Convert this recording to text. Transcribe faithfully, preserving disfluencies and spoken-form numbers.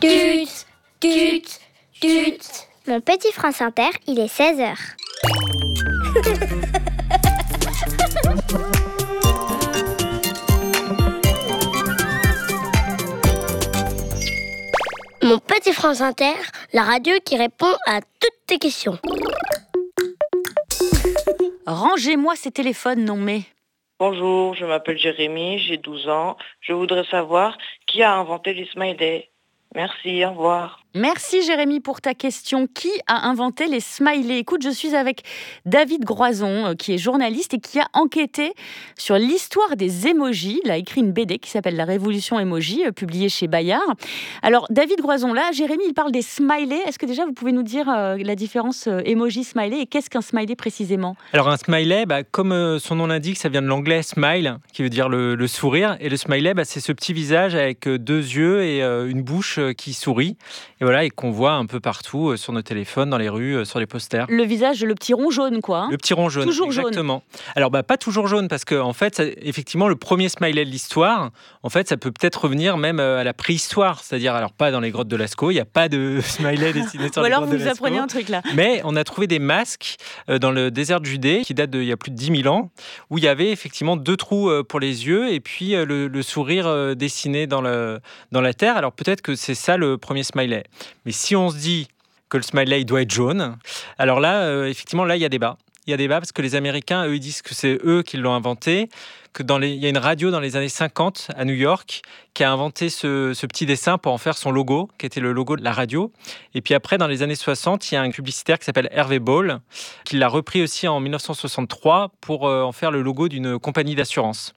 Tut, tut, tut. Mon petit France Inter, il est seize heures. Mon petit France Inter, la radio qui répond à toutes tes questions. Rangez-moi ces téléphones, non mais... Bonjour, je m'appelle Jérémy, j'ai douze ans. Je voudrais savoir qui a inventé les smileys. Merci, au revoir. Merci Jérémy pour ta question. Qui a inventé les smileys ? Écoute, je suis avec David Groison, qui est journaliste et qui a enquêté sur l'histoire des emojis. Il a écrit une B D qui s'appelle La Révolution Emoji, publiée chez Bayard. Alors, David Groison, là, Jérémy, il parle des smileys. Est-ce que déjà, vous pouvez nous dire euh, la différence euh, emoji-smiley et qu'est-ce qu'un smiley précisément ? Alors, un smiley, bah, comme euh, son nom l'indique, ça vient de l'anglais smile, qui veut dire le, le sourire. Et le smiley, bah, c'est ce petit visage avec euh, deux yeux et euh, une bouche euh, qui sourit. Et voilà, et qu'on voit un peu partout euh, sur nos téléphones, dans les rues, euh, sur les posters. Le visage, le petit rond jaune, quoi. Hein. Le petit rond jaune, toujours exactement. Jaune. Alors, bah, pas toujours jaune, parce que en fait, ça, effectivement, le premier smiley de l'histoire, en fait, ça peut peut-être revenir même euh, à la préhistoire, c'est-à-dire, alors pas dans les grottes de Lascaux, il n'y a pas de smiley dessiné sur Ou les alors grottes vous de nous Lascaux. apprenez un truc là. Mais on a trouvé des masques euh, dans le désert de Judée, qui datent d'il y a plus de dix mille ans, où il y avait effectivement deux trous euh, pour les yeux et puis euh, le, le sourire euh, dessiné dans, le, dans la terre. Alors peut-être que c'est ça le premier smiley. Mais si on se dit que le smiley il doit être jaune, alors là, euh, effectivement, là, il y a débat. Il y a débat parce que les Américains, eux, ils disent que c'est eux qui l'ont inventé, que dans les... il y a une radio dans les années cinquante à New York qui a inventé ce, ce petit dessin pour en faire son logo, qui était le logo de la radio. Et puis après, dans les années soixante, il y a un publicitaire qui s'appelle Hervé Ball, qui l'a repris aussi en dix-neuf cent soixante-trois pour euh, en faire le logo d'une compagnie d'assurance.